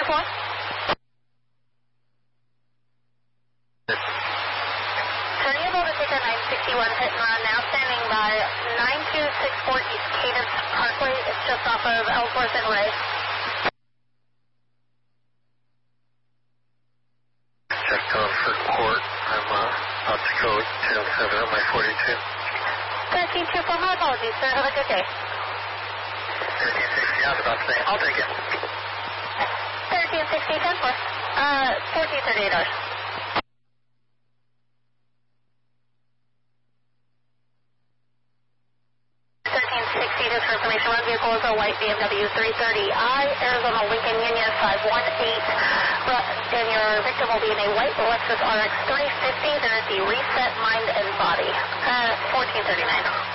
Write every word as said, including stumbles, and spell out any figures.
two four. Turning about to take a nine sixty-one hit and run now, standing by nine two six four East Cadence Parkway. It's just off of Ellsworth and Ray. Check on for court. I'm uh, out to code ten seven on my forty-two. thirteen two four, my apologies, sir. Have a good day. thirteen sixty, I was about to say, I'll take it. thirteen sixty, ten four. Uh, fourteen thirty-eight hours. thirteen sixty, just for information, one vehicle is a white B M W three thirty i, Arizona Lincoln Union five one eight, and your victim will be in a white Lexus R X three fifty. There is the reset mind and body. Uh, fourteen thirty-nine.